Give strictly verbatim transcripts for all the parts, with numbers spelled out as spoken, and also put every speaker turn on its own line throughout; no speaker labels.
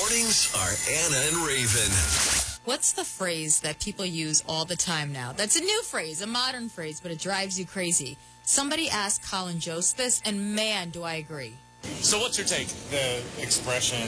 Mornings are Anna and Raven.
What's the phrase that people use all the time now? That's a new phrase, a modern phrase, but it drives you crazy. Somebody asked Colin Jost this, and man, do I agree.
So what's your take? The expression,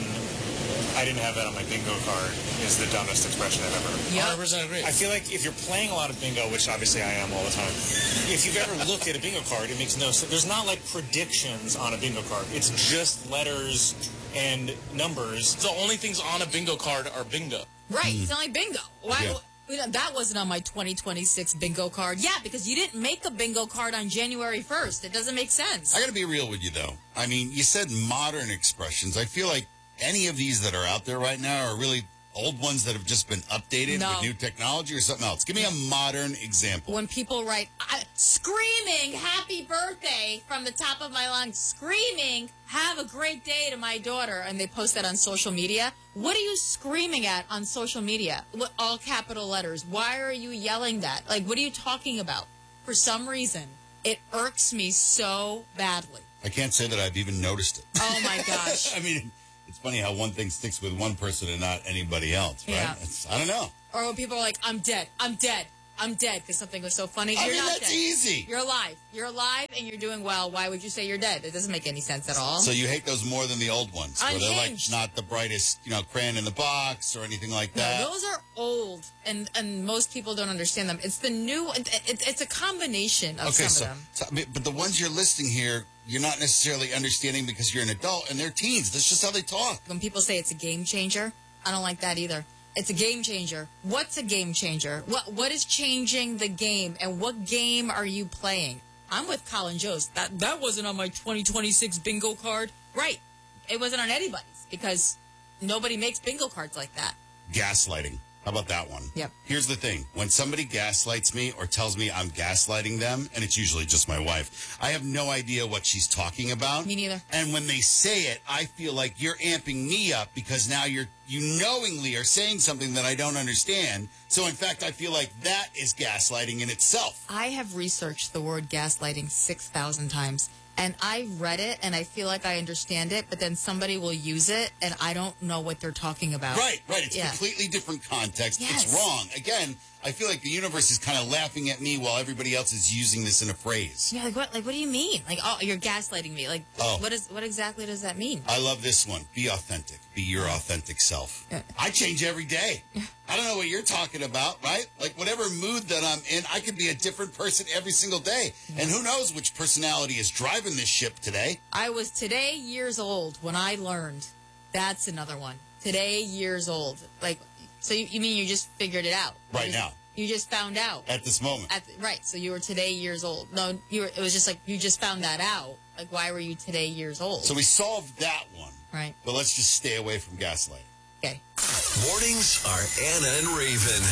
I didn't have that on my bingo card, is the dumbest expression I've ever heard.
Yep.
one hundred percent agree.
I feel like if you're playing a lot of bingo, which obviously I am all the time, if you've ever looked at a bingo card, it makes no sense. There's not like predictions on a bingo card. It's just letters and numbers.
The only things on a bingo card are bingo.
Right, it's only bingo. Why?
Yeah.
we don't- That wasn't on my twenty twenty-six bingo card. Yeah, because you didn't make a bingo card on January first. It doesn't make sense.
I got to be real with you, though. I mean, you said modern expressions. I feel like any of these that are out there right now are really old ones that have just been updated
No.
with new technology or something else. Give me a modern example.
When people write, I, screaming, happy birthday from the top of my lungs, screaming, have a great day to my daughter, and they post that on social media. What are you screaming at on social media? What, all capital letters. Why are you yelling that? Like, what are you talking about? For some reason, it irks me so badly.
I can't say that I've even noticed it.
Oh, my gosh.
I mean, it's funny how one thing sticks with one person and not anybody else, right?
Yeah.
It's, I don't know.
Or when people are like, I'm dead, I'm dead, I'm dead, because something was so funny.
I
You're
mean,
not
that's
dead.
easy.
You're alive. You're alive, and you're doing well. Why would you say you're dead? It doesn't make any sense at all.
So you hate those more than the old ones, where they're like
Unhinged.
not the brightest, you know, crayon in the box or anything like that.
No, those are old, and, and most people don't understand them. It's the new, it, it, it's a combination of
Okay,
some
so,
of them.
so I mean, but the ones you're listing here, you're not necessarily understanding because you're an adult and they're teens. That's just how they talk.
When people say it's a game changer, I don't like that either. It's a game changer. What's a game changer? What What is changing the game, and what game are you playing? I'm with Colin Jost. That, that wasn't on my twenty twenty-six bingo card. Right. It wasn't on anybody's, because nobody makes bingo cards like that.
Gaslighting. How about that one?
Yep.
Here's the thing. When somebody gaslights me or tells me I'm gaslighting them, and it's usually just my wife, I have no idea what she's talking about.
Me neither.
And when they say it, I feel like you're amping me up because now you're you knowingly are saying something that I don't understand. So, in fact, I feel like that is gaslighting in itself.
I have researched the word gaslighting six thousand times, and I read it, and I feel like I understand it, but then somebody will use it, and I don't know what they're talking about.
Right, right. It's
Yeah.
completely different context.
Yes.
It's wrong. Again, I feel like the universe is kind of laughing at me while everybody else is using this in a phrase.
Yeah, like what? Like what do you mean? Like, oh, you're gaslighting me. Like,
Oh.
what is? What exactly does that mean?
I love this one. Be authentic. Be your authentic self.
Yeah.
I change every day. I don't know what you're talking about, right? Like whatever mood that I'm in, I could be a different person every single day. And who knows which personality is driving this ship today?
I was today years old when I learned. That's another one. Today years old. Like, so you, you mean you just figured it out You
Right
just-
now.
You just found out.
At this moment.
At the, right. So you were today years old. No, you were. It was just like you just found that out. Like, why were you today years old?
So we solved that one.
right.
But let's just stay away from gaslighting.
Okay.
Mornings are Anna and Raven.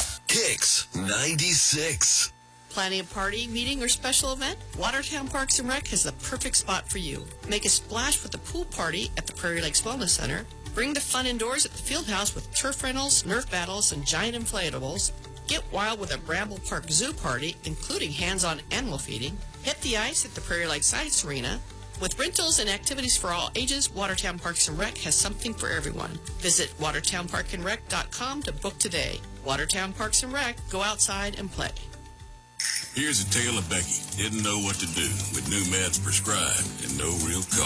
Kicks ninety-six.
Planning a party, meeting, or special event? Watertown Parks and Rec has the perfect spot for you. Make a splash with the pool party at the Prairie Lakes Wellness Center. Bring the fun indoors at the field house with turf rentals, Nerf battles, and giant inflatables. Get wild with a Bramble Park Zoo party, including hands-on animal feeding. Hit the ice at the Prairie Lakes Science Arena. With rentals and activities for all ages, Watertown Parks and Rec has something for everyone. Visit watertown park and rec dot com to book today. Watertown Parks and Rec, go outside and play.
Here's a tale of Becky. Didn't know what to do with new meds prescribed and no real cause.